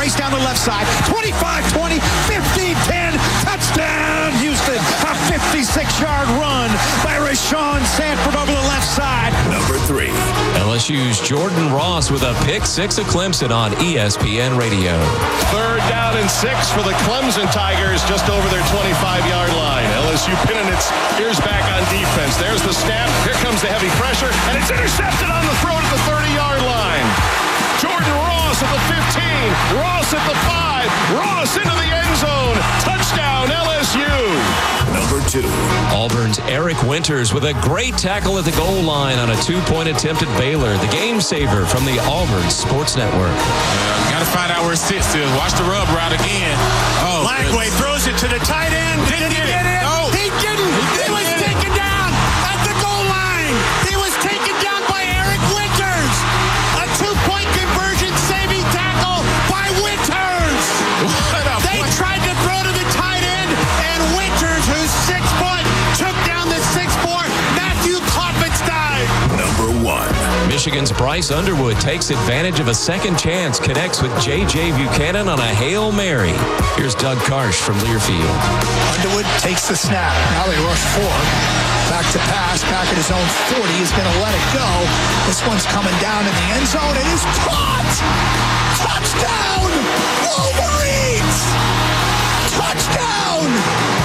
race down the left side. 25-20, 15-10, touchdown, Houston. A 56-yard run by Rashawn Sanford over the left side. Number 3. LSU's Jordan Ross with a pick six of Clemson on ESPN Radio. 3rd down and 6 for the Clemson Tigers just over their 25-yard line. LSU pinning its ears back on defense. There's the snap. Here comes the heavy pressure, and it's intercepted on the throw to the 30-yard line. Jordan Ross at the 15. Ross at the 5. Ross into the end zone. Touchdown, LSU. Number 2. Auburn's Eric Winters with a great tackle at the goal line on a 2-point attempt at Baylor. The game saver from the Auburn Sports Network. Got to find out where it sits. Watch the rub route again. Oh, Langway throws it to the tight end. Did he get it? No. He didn't. He was taken down at the goal line. He was taken down by Eric Winters. A 2-point conversion saving tackle by Winters. They tried to throw to the tight end, and Winters, who's 6 foot, took down the 6'4" Matthew Kloppenstein. Number 1. Michigan's Bryce Underwood takes advantage of a second chance, connects with J.J. Buchanan on a Hail Mary. Here's Doug Karsh from Learfield. Underwood takes the snap. Now they rush 4. Back to pass. Back at his own 40. He's going to let it go. This one's coming down in the end zone. It is caught. Touchdown. Wolverines. Touchdown.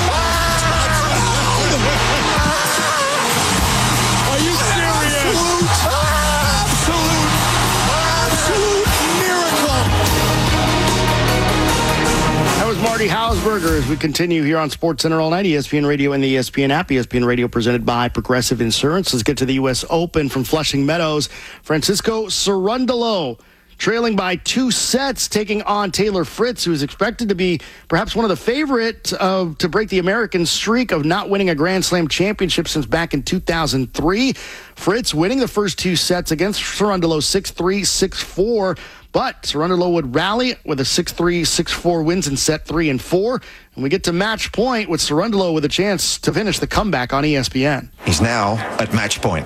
Are you serious? Absolute miracle. That was Marty Hausberger as we continue here on SportsCenter all night, ESPN Radio and the ESPN app. ESPN Radio presented by Progressive Insurance. Let's get to the U.S. Open from Flushing Meadows. Francisco Cerundolo trailing by 2 sets, taking on Taylor Fritz, who is expected to be perhaps one of the favorites to break the American streak of not winning a Grand Slam championship since back in 2003. Fritz winning the first 2 sets against Cerundolo 6-3, 6-4. But Cerundolo would rally with a 6-3, 6-4 wins in set 3 and 4. And we get to match point with Cerundolo with a chance to finish the comeback on ESPN. He's now at match point.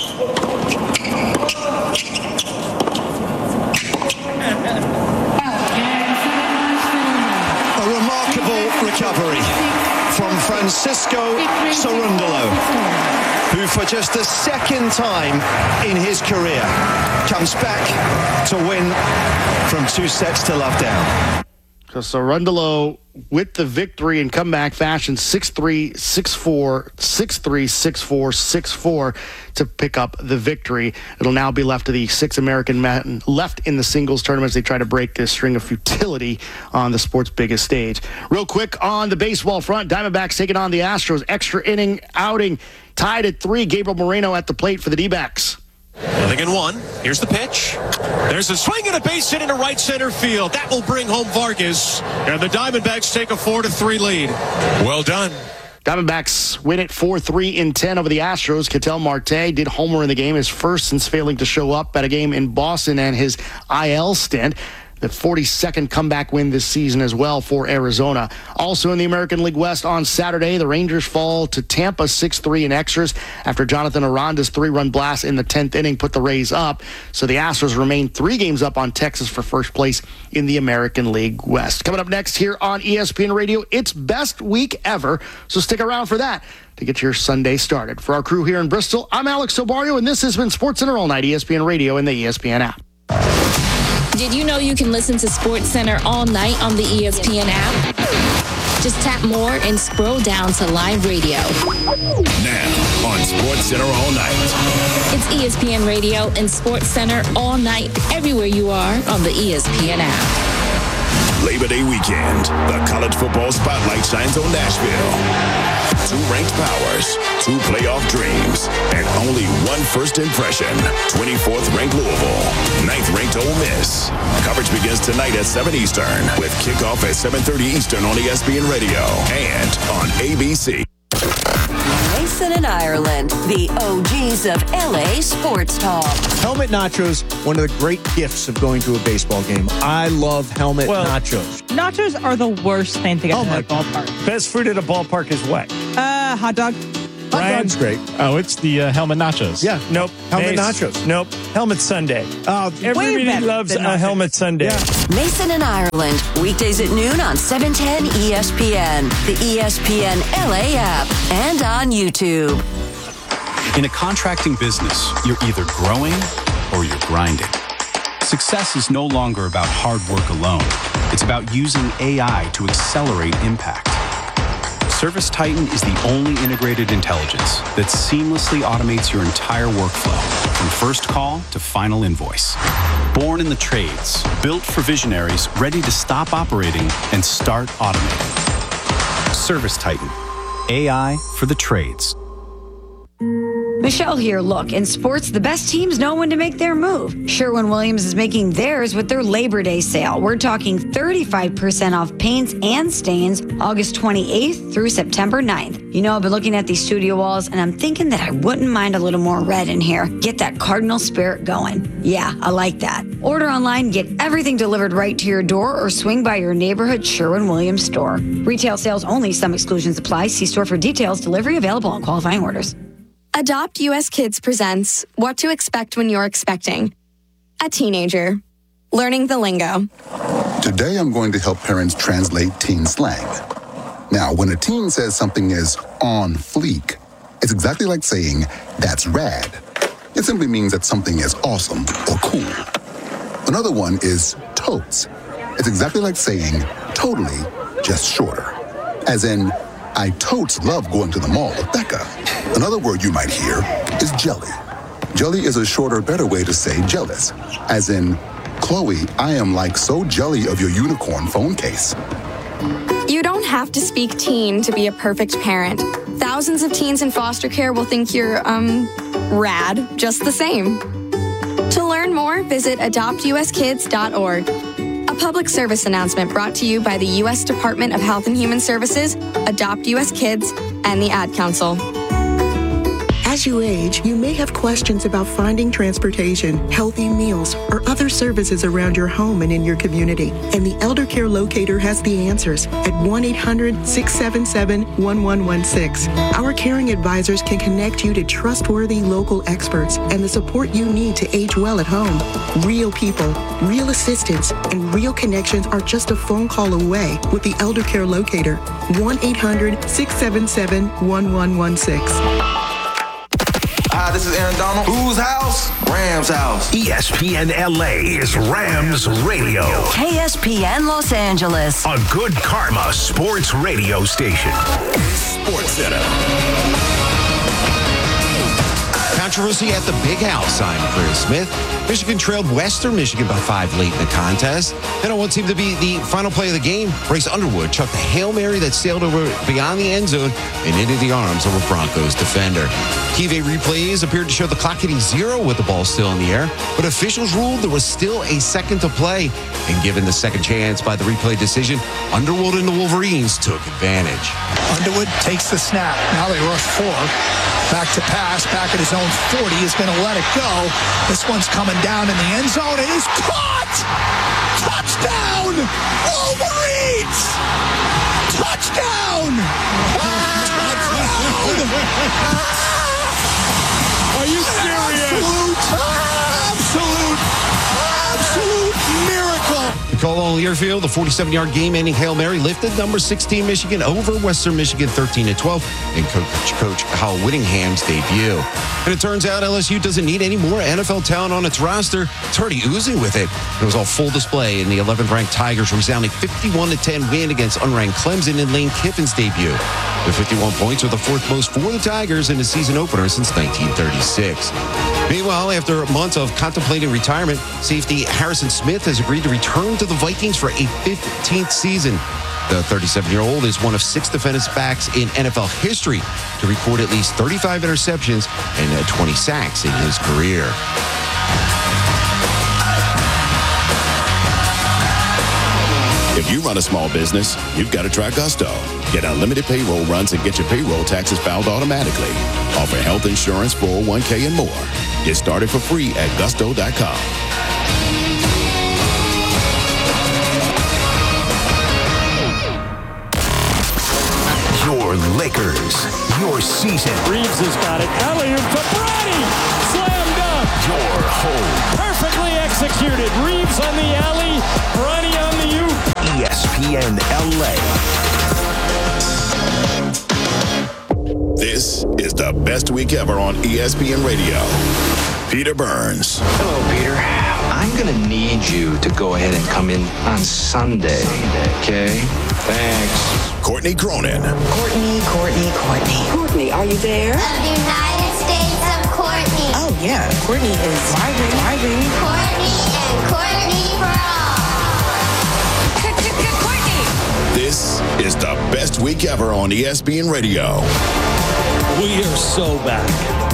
A remarkable recovery from Francisco Cerundolo, who for just the second time in his career comes back to win from 2 sets to love down. So Cerundolo with the victory in comeback fashion, 6-3, 6-4, 6-3, 6-4, 6-4 to pick up the victory. It'll now be left to the 6 American men left in the singles tournament as they try to break this string of futility on the sport's biggest stage. Real quick on the baseball front, Diamondbacks taking on the Astros. Extra inning outing, tied at 3. Gabriel Moreno at the plate for the D-backs. Nothing in 1. Here's the pitch. There's a swing and a base hit into right center field. That will bring home Vargas. And the Diamondbacks take a 4-3 lead. Well done. Diamondbacks win it 4-3 in 10 over the Astros. Ketel Marte did homer in the game, his first since failing to show up at a game in Boston and his IL stint. The 42nd comeback win this season as well for Arizona. Also in the American League West on Saturday, the Rangers fall to Tampa 6-3 in extras after Jonathan Aranda's 3-run blast in the 10th inning put the Rays up. So the Astros remain 3 games up on Texas for first place in the American League West. Coming up next here on ESPN Radio, it's best week ever, so stick around for that to get your Sunday started. For our crew here in Bristol, I'm Alex Sobario, and this has been SportsCenter All Night, ESPN Radio and the ESPN app. Did you know you can listen to SportsCenter all night on the ESPN app? Just tap more and scroll down to live radio. Now on SportsCenter All Night. It's ESPN Radio and SportsCenter all night, everywhere you are on the ESPN app. Labor Day weekend, the college football spotlight shines on Nashville. 2 ranked powers, 2 playoff dreams, and only 1 first impression. 24th ranked Louisville, 9th ranked Ole Miss. Coverage begins tonight at 7 Eastern with kickoff at 7:30 Eastern on ESPN Radio and on ABC. Mason and Ireland, the OGs of LA Sports Talk. Helmet nachos, one of the great gifts of going to a baseball game. I love helmet nachos. Nachos are the worst thing to get at a ballpark. Best food at a ballpark is what? Hot dog. dog's great. Oh, it's the helmet nachos. Yeah. Nope. Helmet Mace. nachos. Nope. Helmet Sunday. Everybody better loves than a nachos. helmet Sunday. Yeah. Mason and Ireland, weekdays at noon on 710 ESPN, the ESPN LA app, and on YouTube. In a contracting business, you're either growing or you're grinding. Success is no longer about hard work alone. It's about using AI to accelerate impact. ServiceTitan is the only integrated intelligence that seamlessly automates your entire workflow, from first call to final invoice. Born in the trades, built for visionaries ready to stop operating and start automating. ServiceTitan, AI for the trades. Michelle here. Look, in sports, the best teams know when to make their move. Sherwin-Williams is making theirs with their Labor Day sale. We're talking 35% off paints and stains August 28th through September 9th. You know, I've been looking at these studio walls, and I'm thinking that I wouldn't mind a little more red in here. Get that Cardinal spirit going. Yeah, I like that. Order online, get everything delivered right to your door, or swing by your neighborhood Sherwin-Williams store. Retail sales only. Some exclusions apply. See store for details. Delivery available on qualifying orders. Adopt US Kids presents What to Expect When You're Expecting. A teenager. Learning the lingo. Today I'm going to help parents translate teen slang. Now, when a teen says something is on fleek, it's exactly like saying, that's rad. It simply means that something is awesome or cool. Another one is totes. It's exactly like saying, totally, just shorter. As in, I totes love going to the mall with Becca. Another word you might hear is jelly. Jelly is a shorter, better way to say jealous. As in, Chloe, I am like so jelly of your unicorn phone case. You don't have to speak teen to be a perfect parent. Thousands of teens in foster care will think you're, rad just the same. To learn more, visit adoptuskids.org. A public service announcement brought to you by the U.S. Department of Health and Human Services, Adopt U.S. Kids, and the Ad Council. As you age, you may have questions about finding transportation, healthy meals, or other services around your home and in your community. And the Elder Care Locator has the answers at 1-800-677-1116. Our caring advisors can connect you to trustworthy local experts and the support you need to age well at home. Real people, real assistance, and real connections are just a phone call away with the Elder Care Locator. 1-800-677-1116. Hi, this is Aaron Donald. Whose house? Rams house. ESPN LA is Rams Radio. KSPN Los Angeles. A good karma sports radio station. Sports Center. Controversy at the Big House, I'm Chris Smith. Michigan trailed Western Michigan by 5 late in the contest. Then on what seemed to be the final play of the game, Bryce Underwood chucked a Hail Mary that sailed over beyond the end zone and into the arms of a Broncos defender. TV replays appeared to show the clock hitting 0 with the ball still in the air, but officials ruled there was still a second to play. And given the second chance by the replay decision, Underwood and the Wolverines took advantage. Underwood takes the snap. Now they rush 4. Back to pass, back at his own 40, is going to let it go. This one's coming down in the end zone. It is caught! Touchdown! Wolverines! Touchdown! Are you serious? Absolute miracle. Nicole Learfield, the 47-yard game-ending Hail Mary lifted number 16 Michigan over Western Michigan 13-12 in Coach Hal Whittingham's debut. And it turns out LSU doesn't need any more NFL talent on its roster. It's already oozing with it. It was all full display in the 11th-ranked Tigers' resounding 51-10 win against unranked Clemson in Lane Kiffin's debut. The 51 points are the 4th most for the Tigers in a season opener since 1936. Meanwhile, after months of contemplating retirement, safety Harrison Smith has agreed to return to the Vikings for a 15th season. The 37-year-old is one of 6 defensive backs in NFL history to record at least 35 interceptions and 20 sacks in his career. If you run a small business, you've got to try Gusto. Get unlimited payroll runs and get your payroll taxes filed automatically. Offer health insurance, 401k, and more. Get started for free at gusto.com. Your Lakers, Your season. Reeves has got it. Alley-oop to Brady. Slam dunk. Your home. Perfectly executed. Reeves on the alley. Brady on the oop. ESPN LA. This is the best week ever on ESPN Radio. Peter Burns. Hello, Peter. I'm going to need you to go ahead and come in on Sunday, okay? Thanks. Courtney Cronin. Courtney, are you there? The United States of Courtney. Oh, yeah. Courtney is driving. Courtney and Courtney for all. Courtney. This is the best week ever on ESPN Radio. We are so back.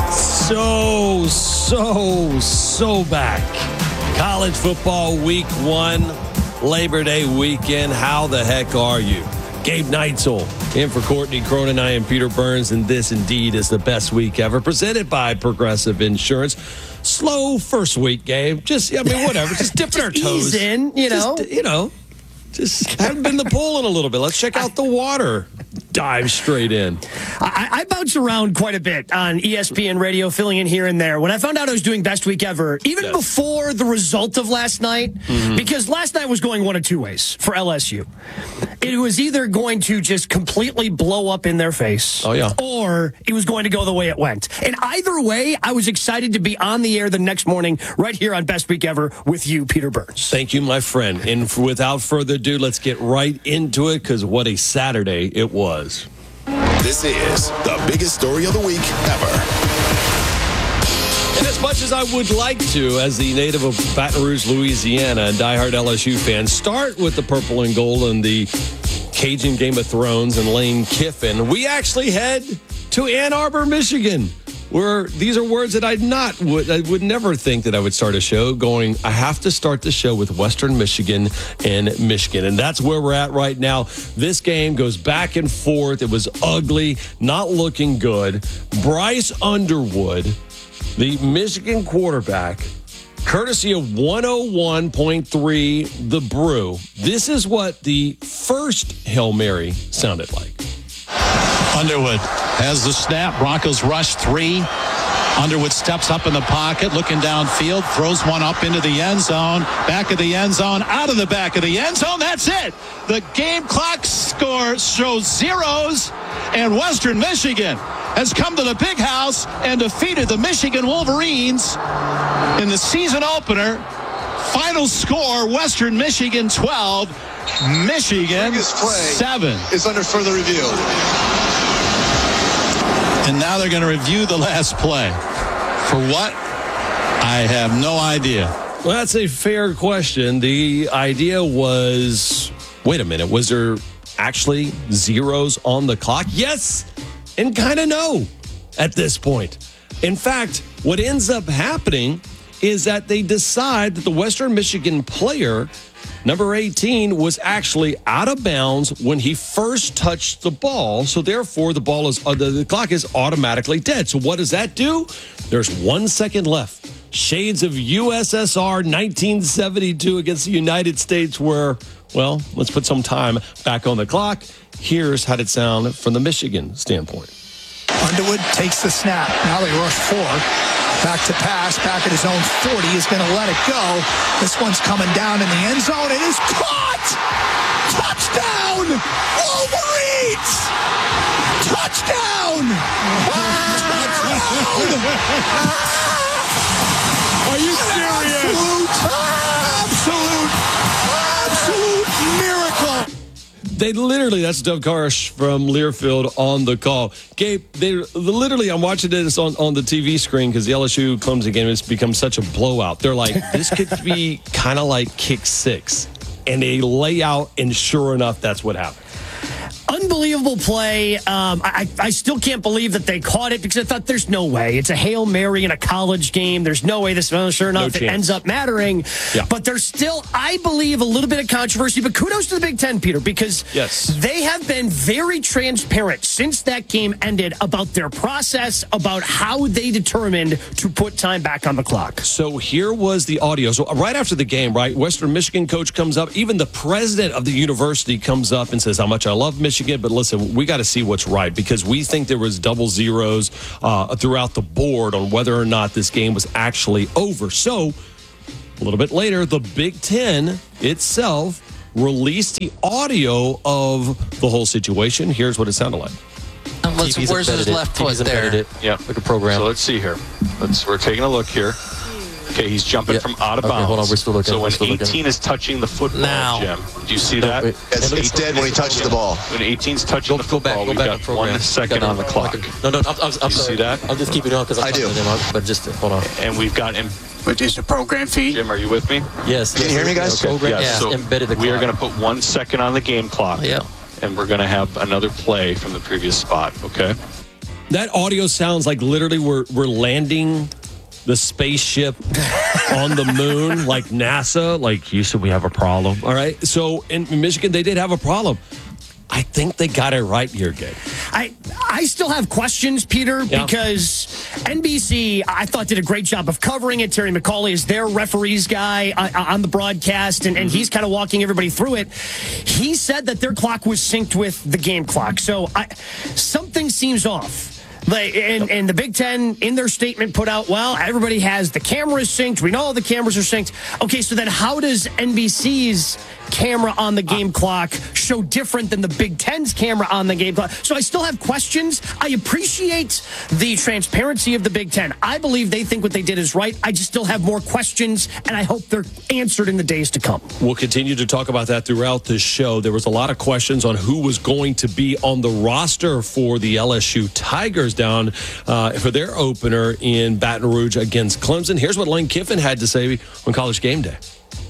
So back. College football week 1, Labor Day weekend. How the heck are you? Gabe Neitzel in for Courtney Cronin. I am Peter Burns, and this indeed is the best week ever, presented by Progressive Insurance. Slow first week, Gabe. Whatever. Just dipping our toes. Ease in, Just haven't been in the pool in a little bit. Let's check out the water. Dive straight in. I bounce around quite a bit on ESPN Radio, filling in here and there. When I found out I was doing best week ever, even before the result of last night, because last night was going one of two ways for LSU. It was either going to just completely blow up in their face, or it was going to go the way it went. And either way, I was excited to be on the air the next morning right here on Best Week Ever with you, Peter Burns. Thank you, my friend. And without further ado, let's get right into it, because what a Saturday it was. This is the biggest story of the week ever. And as much as I would like to, as the native of Baton Rouge, Louisiana, and diehard LSU fan, start with the purple and gold and the Cajun Game of Thrones and Lane Kiffin, we actually head to Ann Arbor, Michigan, where these are words that I would never think that I would start a show going, I have to start the show with Western Michigan and Michigan. And that's where we're at right now. This game goes back and forth. It was ugly, not looking good. Bryce Underwood, the Michigan quarterback, courtesy of 101.3 The Brew. This is what the first Hail Mary sounded like. Underwood has the snap. Broncos rush 3. Underwood steps up in the pocket, looking downfield, throws one up into the end zone, back of the end zone, out of the back of the end zone. That's it. The game clock score shows zeros, and Western Michigan has come to the big house and defeated the Michigan Wolverines in the season opener. Final score, Western Michigan 12, Michigan 7. Is under further review. And now they're going to review the last play. For what? I have no idea. Well, that's a fair question. The idea was, wait a minute, was there actually zeros on the clock? Yes, and kind of no at this point. In fact, what ends up happening is that they decide that the Western Michigan player, number 18, was actually out of bounds when he first touched the ball. So therefore, the clock is automatically dead. So what does that do? There's 1 second left. Shades of USSR 1972 against the United States, where, well, let's put some time back on the clock. Here's how it sound from the Michigan standpoint. Underwood takes the snap. Now they rush 4. Back to pass, back at his own 40, is going to let it go. This one's coming down in the end zone. It is caught! Touchdown! Wolverines! Touchdown! Are you serious? Absolute miracle! They literally, that's Doug Karsh from Learfield on the call. Gabe, I'm watching this on the TV screen because the LSU Clemson game has become such a blowout. They're like, this could be kind of like kick 6. And they lay out, and sure enough, that's what happened. Unbelievable play. I still can't believe that they caught it because I thought there's no way. It's a Hail Mary in a college game. There's no way this, sure enough, it ends up mattering. Yeah. But there's still, I believe, a little bit of controversy. But kudos to the Big Ten, Peter, because they have been very transparent since that game ended about their process, about how they determined to put time back on the clock. So here was the audio. So right after the game, Western Michigan coach comes up. Even the president of the university comes up and says how much I love Michigan, but but listen, we got to see what's right because we think there was double zeros throughout the board on whether or not this game was actually over. So a little bit later, the Big Ten itself released the audio of the whole situation. Here's what it sounded like. Where's his left foot there? Yeah, like a program. So let's see here. We're taking a look here. Okay, he's jumping from out of bounds. Hold on, we're still looking. So when 18 is touching the football, Jim, do you see that? It's dead when he touches the ball. When 18's touching the football, we've got 1 second on the clock. No, I'm sorry. See that? I'll just keep it on because I do. But just hold on. And we've got him. But is the program feed? Jim, are you with me? Yes. Can you hear me, guys? Okay. Yeah. So embedded the clock. we are going to put 1 second on the game clock. Yeah. And we're going to have another play from the previous spot. Okay. That audio sounds like literally we're landing the spaceship on the moon, like NASA. Like Houston, we have a problem. All right. So in Michigan, they did have a problem. I think they got it right here, Gabe. I still have questions, Peter, because NBC, I thought, did a great job of covering it. Terry McCauley is their referees guy on the broadcast, and he's kind of walking everybody through it. He said that their clock was synced with the game clock. So something seems off. And the Big Ten, in their statement, put out, well, everybody has the cameras synced. We know all the cameras are synced. Okay, so then how does NBC's camera on the game clock show different than the Big Ten's camera on the game clock? So I still have questions. I appreciate the transparency of the Big Ten. I believe they think what they did is right. I just still have more questions, and I hope they're answered in the days to come. We'll continue to talk about that throughout this show. There was a lot of questions on who was going to be on the roster for the LSU Tigers down for their opener in Baton Rouge against Clemson. Here's what Lane Kiffin had to say on College Game Day.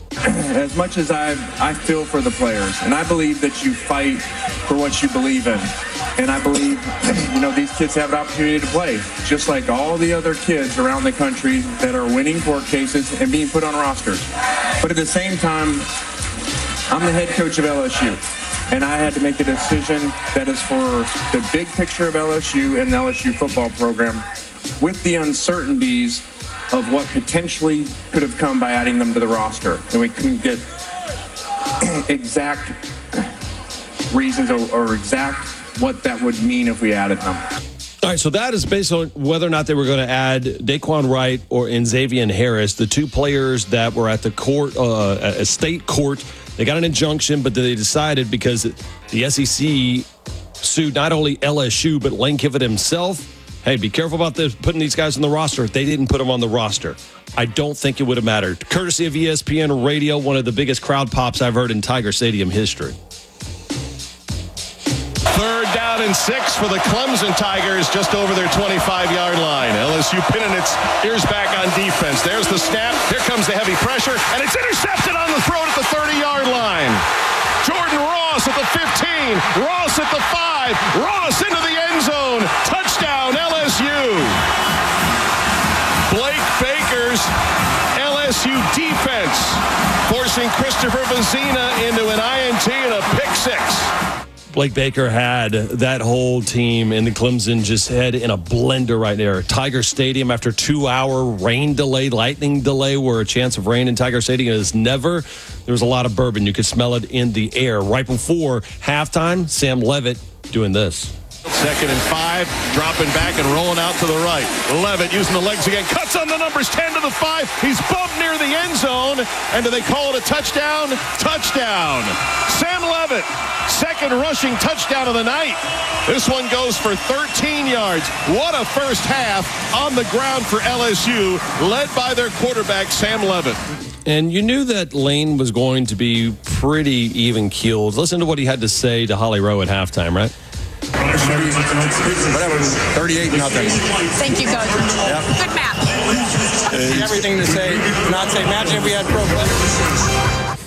As much as I feel for the players, and I believe that you fight for what you believe in. And I believe, these kids have an opportunity to play, just like all the other kids around the country that are winning court cases and being put on rosters. But at the same time, I'm the head coach of LSU. And I had to make a decision that is for the big picture of LSU and the LSU football program with the uncertainties of what potentially could have come by adding them to the roster. And we couldn't get exact reasons or exact what that would mean if we added them. All right, so that is based on whether or not they were going to add Daquan Wright or Xavier Harris, the two players that were at the court, a state court. They got an injunction, but they decided because the SEC sued not only LSU, but Lane Kiffin himself. Hey, be careful about this, putting these guys on the roster. They didn't put them on the roster. I don't think it would have mattered. Courtesy of ESPN Radio, one of the biggest crowd pops I've heard in Tiger Stadium history. 3rd down and 6 for the Clemson Tigers just over their 25-yard line. LSU pinning its ears back on defense. There's the snap. Here comes the heavy pressure, and it's intercepted on the throat at the 30-yard line. Jordan Ross at the 15. Ross at the 5. Ross into the end zone. Touchdown, LSU. Blake Baker's LSU defense forcing Christopher Vazina into an INT and a pick 6. Blake Baker had that whole team in the Clemson just head in a blender right there. Tiger Stadium after 2-hour rain delay, lightning delay, where a chance of rain in Tiger Stadium is never. There was a lot of bourbon. You could smell it in the air. Right before halftime, Sam Levitt doing this. 2nd and 5, dropping back and rolling out to the right. Levitt using the legs again, cuts on the numbers 10 to the 5. He's bumped near the end zone. And do they call it a touchdown? Touchdown. Sam Levitt, 2nd rushing touchdown of the night. This one goes for 13 yards. What a first half on the ground for LSU, led by their quarterback, Sam Levitt. And you knew that Lane was going to be pretty even-keeled. Listen to what he had to say to Holly Rowe at halftime, right? Whatever, 38-0. Thank you, Coach. Yep. Good match. Everything to say, not say. Imagine if we had pro players.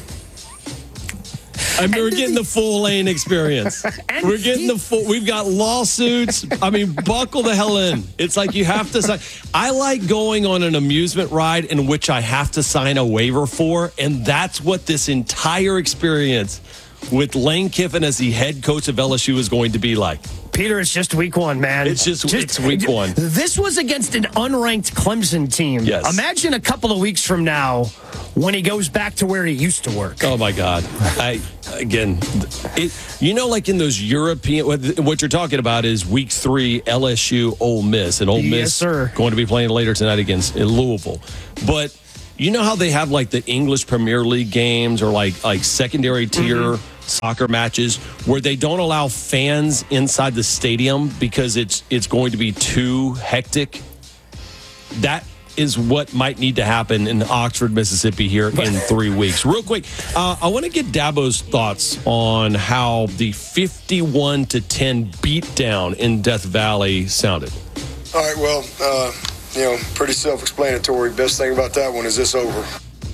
I mean, we're getting the full Lane experience. We're getting the full. We've got lawsuits. I mean, buckle the hell in. It's like you have to sign. I like going on an amusement ride in which I have to sign a waiver for, and that's what this entire experience with Lane Kiffin as the head coach of LSU is going to be like. Peter, it's just week one, man. It's week one. This was against an unranked Clemson team. Yes. Imagine a couple of weeks from now when he goes back to where he used to work. Oh, my God. Like in those European, what you're talking about is week 3, LSU, Ole Miss. And Ole Miss going to be playing later tonight against Louisville. But you know how they have like the English Premier League games or like secondary tier soccer matches where they don't allow fans inside the stadium because it's going to be too hectic? That is what might need to happen in Oxford, Mississippi here in 3 weeks. Real quick, I want to get Dabo's thoughts on how the 51-10 beatdown in Death Valley sounded. All right, well, pretty self-explanatory. Best thing about that one is it's over.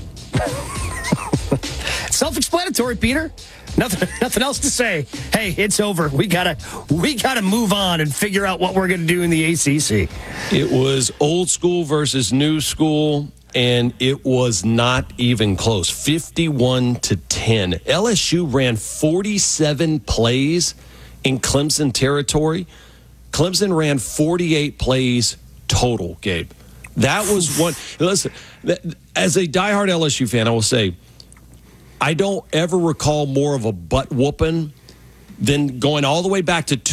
Self-explanatory, Peter. Nothing else to say. Hey, it's over. We gotta move on and figure out what we're gonna do in the ACC. It was old school versus new school, and it was not even close. 51-10. LSU ran 47 plays in Clemson territory. Clemson ran 48 plays total, Gabe. That was one. Listen, as a diehard LSU fan, I will say, I don't ever recall more of a butt whooping than going all the way back to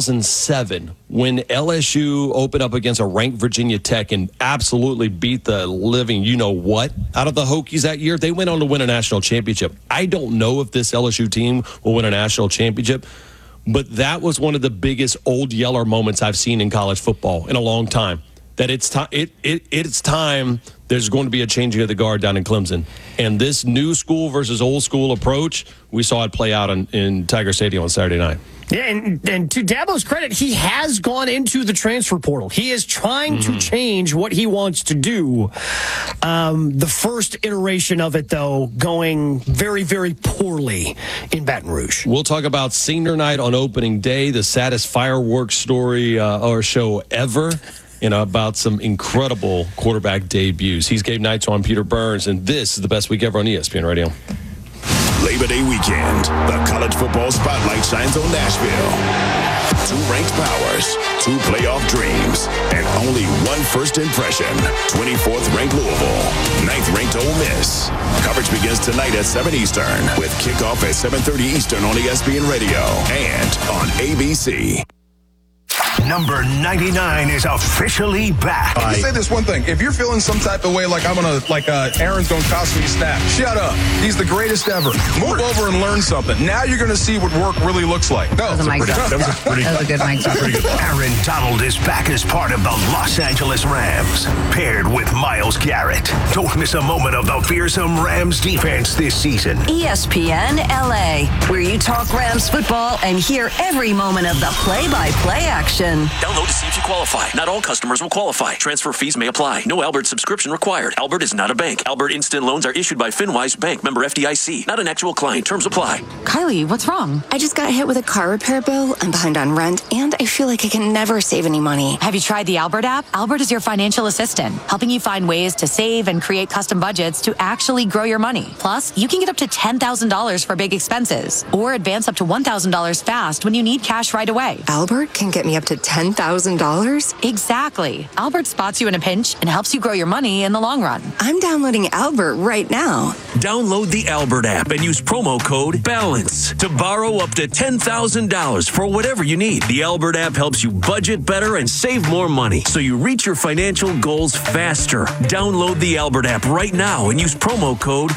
2007 when LSU opened up against a ranked Virginia Tech and absolutely beat the living you-know-what out of the Hokies that year. They went on to win a national championship. I don't know if this LSU team will win a national championship, but that was one of the biggest old yeller moments I've seen in college football in a long time. That it's time. It's time. There's going to be a changing of the guard down in Clemson, and this new school versus old school approach, we saw it play out in Tiger Stadium on Saturday night. Yeah, and to Dabo's credit, he has gone into the transfer portal. He is trying to change what he wants to do. The first iteration of it, though, going very, very poorly in Baton Rouge. We'll talk about senior night on opening day, the saddest fireworks story or show ever. About some incredible quarterback debuts. He's Gabe Knights on Peter Burns, and this is the best week ever on ESPN Radio. Labor Day weekend, the college football spotlight shines on Nashville. 2 ranked powers, 2 playoff dreams, and only one first impression. 24th ranked Louisville, 9th ranked Ole Miss. Coverage begins tonight at 7 Eastern with kickoff at 7:30 Eastern on ESPN Radio and on ABC. Number 99 is officially back. Let me say this one thing. If you're feeling some type of way like Aaron's going to cost me a snap, shut up. He's the greatest ever. Move over and learn something. Now you're going to see what work really looks like. That was a good mic drop. Aaron Donald is back as part of the Los Angeles Rams, paired with Myles Garrett. Don't miss a moment of the fearsome Rams defense this season. ESPN LA, where you talk Rams football and hear every moment of the play-by-play action. Download to see if you qualify. Not all customers will qualify. Transfer fees may apply. No Albert subscription required. Albert is not a bank. Albert Instant Loans are issued by FinWise Bank, member FDIC. Not an actual client. Terms apply. Kylie, what's wrong? I just got hit with a car repair bill. I'm behind on rent, and I feel like I can never save any money. Have you tried the Albert app? Albert is your financial assistant, helping you find ways to save and create custom budgets to actually grow your money. Plus, you can get up to $10,000 for big expenses, or advance up to $1,000 fast when you need cash right away. Albert can get me up to $10,000? Exactly. Albert spots you in a pinch and helps you grow your money in the long run. I'm downloading Albert right now. Download the Albert app and use promo code BALANCE to borrow up to $10,000 for whatever you need. The Albert app helps you budget better and save more money so you reach your financial goals faster. Download the Albert app right now and use promo code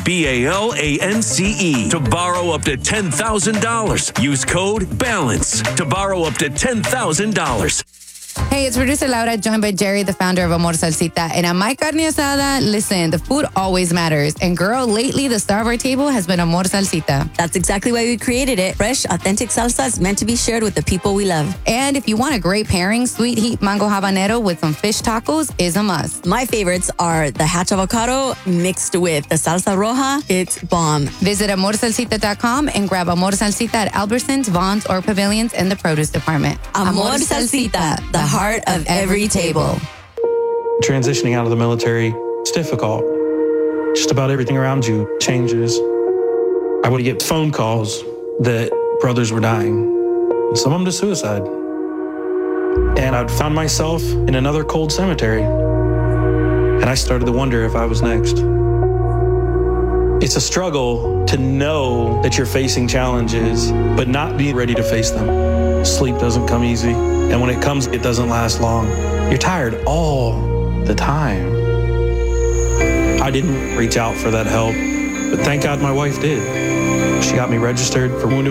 BALANCE to borrow up to $10,000. Use code BALANCE to borrow up to $10,000. Hey, it's producer Laura, joined by Jerry, the founder of Amor Salsita. And at My Carne Asada, listen, the food always matters. And girl, lately the star of our table has been Amor Salsita. That's exactly why we created it. Fresh, authentic salsa is meant to be shared with the people we love. And if you want a great pairing, sweet heat mango habanero with some fish tacos is a must. My favorites are the hatch avocado mixed with the salsa roja. It's bomb. Visit amorsalsita.com and grab Amor Salsita at Albertsons, Vons, or Pavilions in the produce department. Amor Salsita, the heart of every table. Transitioning out of the military, it's difficult. Just about everything around you changes. I would get phone calls that brothers were dying, some of them to suicide. And I'd found myself in another cold cemetery. And I started to wonder if I was next. It's a struggle to know that you're facing challenges, but not be ready to face them. Sleep doesn't come easy. And when it comes, it doesn't last long. You're tired all the time. I didn't reach out for that help, but thank God my wife did. She got me registered for wounded